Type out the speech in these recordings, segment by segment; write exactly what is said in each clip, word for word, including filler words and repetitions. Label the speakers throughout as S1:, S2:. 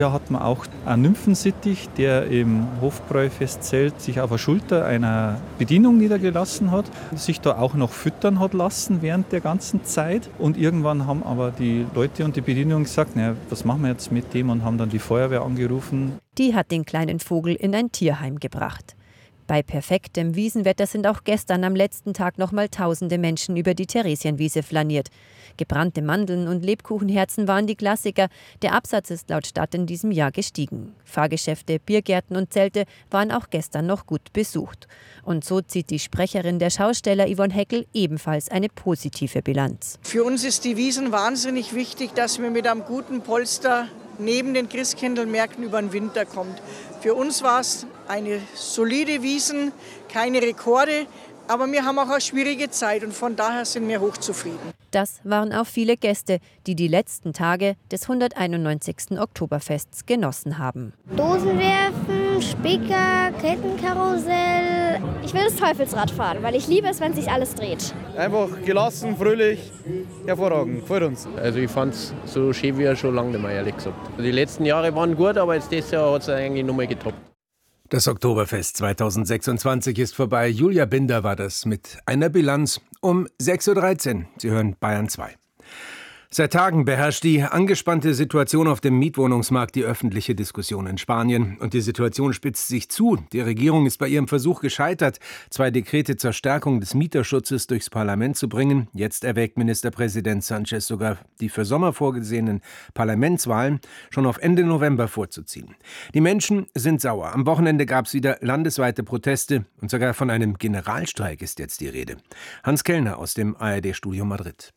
S1: Da hat man auch einen Nymphensittich, der im Hofbräufestzelt sich auf der Schulter einer Bedienung niedergelassen hat, sich da auch noch füttern hat lassen während der ganzen Zeit. Und irgendwann haben aber die Leute und die Bedienung gesagt, naja, was machen wir jetzt mit dem, und haben dann die Feuerwehr angerufen.
S2: Die hat den kleinen Vogel in ein Tierheim gebracht. Bei perfektem Wiesenwetter sind auch gestern am letzten Tag noch mal tausende Menschen über die Theresienwiese flaniert. Gebrannte Mandeln und Lebkuchenherzen waren die Klassiker. Der Absatz ist laut Stadt in diesem Jahr gestiegen. Fahrgeschäfte, Biergärten und Zelte waren auch gestern noch gut besucht. Und so zieht die Sprecherin der Schausteller Yvonne Heckel ebenfalls eine positive Bilanz.
S3: Für uns ist die Wiesn wahnsinnig wichtig, dass wir mit einem guten Polster neben den Christkindlmärkten über den Winter kommt. Für uns war es eine solide Wiesn, keine Rekorde, aber wir haben auch eine schwierige Zeit und von daher sind wir hochzufrieden.
S2: Das waren auch viele Gäste, die die letzten Tage des hunderteinundneunzigsten Oktoberfests genossen haben.
S4: Dosen werfen, Spicker, Kettenkarussell. Ich will das Teufelsrad fahren, weil ich liebe es, wenn sich alles dreht.
S5: Einfach gelassen, fröhlich, hervorragend, freut uns.
S6: Also ich fand es so schön wie schon lange nicht mehr, ehrlich gesagt. Die letzten Jahre waren gut, aber jetzt dieses Jahr hat es eigentlich nochmal getoppt.
S7: Das Oktoberfest zweitausendsechsundzwanzig ist vorbei. Julia Binder war das mit einer Bilanz um sechs Uhr dreizehn. Sie hören Bayern zwei. Seit Tagen beherrscht die angespannte Situation auf dem Mietwohnungsmarkt die öffentliche Diskussion in Spanien. Und die Situation spitzt sich zu. Die Regierung ist bei ihrem Versuch gescheitert, zwei Dekrete zur Stärkung des Mieterschutzes durchs Parlament zu bringen. Jetzt erwägt Ministerpräsident Sánchez sogar, die für Sommer vorgesehenen Parlamentswahlen schon auf Ende November vorzuziehen. Die Menschen sind sauer. Am Wochenende gab es wieder landesweite Proteste und sogar von einem Generalstreik ist jetzt die Rede. Hans Kellner aus dem A R D-Studio Madrid.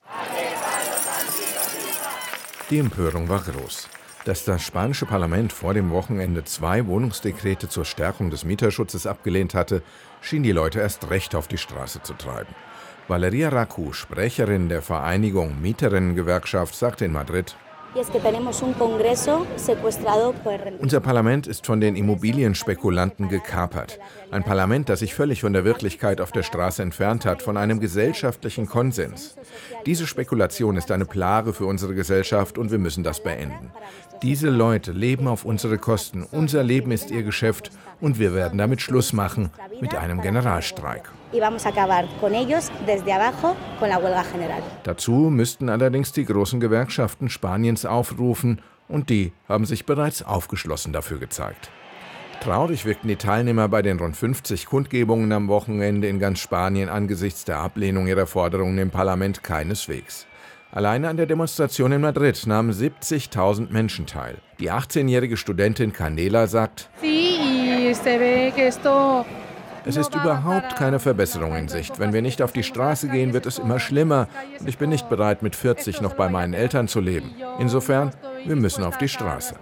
S8: Die Empörung war groß. Dass das spanische Parlament vor dem Wochenende zwei Wohnungsdekrete zur Stärkung des Mieterschutzes abgelehnt hatte, schien die Leute erst recht auf die Straße zu treiben. Valeria Racu, Sprecherin der Vereinigung Mieterinnengewerkschaft, sagte in Madrid: Unser Parlament ist von den Immobilienspekulanten gekapert. Ein Parlament, das sich völlig von der Wirklichkeit auf der Straße entfernt hat, von einem gesellschaftlichen Konsens. Diese Spekulation ist eine Plage für unsere Gesellschaft und wir müssen das beenden. Diese Leute leben auf unsere Kosten, unser Leben ist ihr Geschäft und wir werden damit Schluss machen mit einem Generalstreik. Dazu müssten allerdings die großen Gewerkschaften Spaniens aufrufen und die haben sich bereits aufgeschlossen dafür gezeigt. Traurig wirkten die Teilnehmer bei den rund fünfzig Kundgebungen am Wochenende in ganz Spanien angesichts der Ablehnung ihrer Forderungen im Parlament keineswegs. Alleine an der Demonstration in Madrid nahmen siebzigtausend Menschen teil. Die achtzehnjährige Studentin Candela sagt: Es ist überhaupt keine Verbesserung in Sicht. Wenn wir nicht auf die Straße gehen, wird es immer schlimmer. Und ich bin nicht bereit, mit vierzig noch bei meinen Eltern zu leben. Insofern, wir müssen auf die Straße.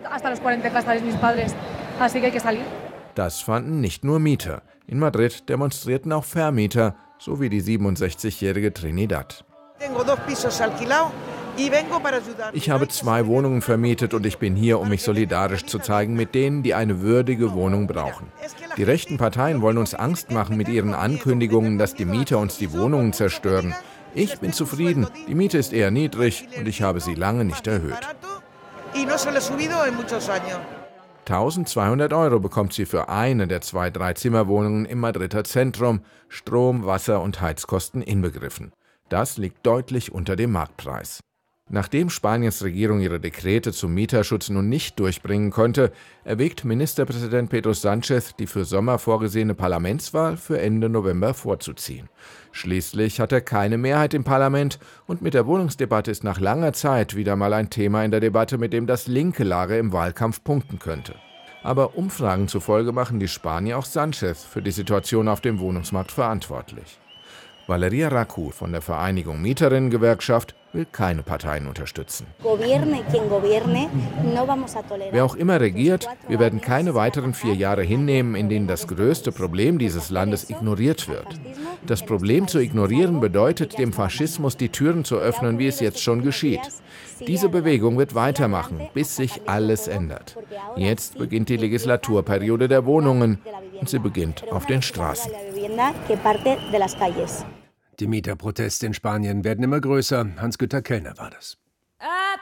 S8: Das fanden nicht nur Mieter. In Madrid demonstrierten auch Vermieter, so wie die siebenundsechzigjährige Trinidad. Ich habe zwei Wohnungen vermietet und ich bin hier, um mich solidarisch zu zeigen mit denen, die eine würdige Wohnung brauchen. Die rechten Parteien wollen uns Angst machen mit ihren Ankündigungen, dass die Mieter uns die Wohnungen zerstören. Ich bin zufrieden, die Miete ist eher niedrig und ich habe sie lange nicht erhöht. eintausendzweihundert Euro bekommt sie für eine der zwei Dreizimmerwohnungen im Madrider Zentrum, Strom, Wasser und Heizkosten inbegriffen. Das liegt deutlich unter dem Marktpreis. Nachdem Spaniens Regierung ihre Dekrete zum Mieterschutz nun nicht durchbringen konnte, erwägt Ministerpräsident Pedro Sánchez, die für Sommer vorgesehene Parlamentswahl für Ende November vorzuziehen. Schließlich hat er keine Mehrheit im Parlament und mit der Wohnungsdebatte ist nach langer Zeit wieder mal ein Thema in der Debatte, mit dem das linke Lager im Wahlkampf punkten könnte. Aber Umfragen zufolge machen die Spanier auch Sánchez für die Situation auf dem Wohnungsmarkt verantwortlich. Valeria Racu von der Vereinigung Mieterinnengewerkschaft will keine Parteien unterstützen. Wer auch immer regiert, wir werden keine weiteren vier Jahre hinnehmen, in denen das größte Problem dieses Landes ignoriert wird. Das Problem zu ignorieren bedeutet, dem Faschismus die Türen zu öffnen, wie es jetzt schon geschieht. Diese Bewegung wird weitermachen, bis sich alles ändert. Jetzt beginnt die Legislaturperiode der Wohnungen und sie beginnt auf den Straßen.
S7: Die Mieterproteste in Spanien werden immer größer. Hans-Günther Kellner war das.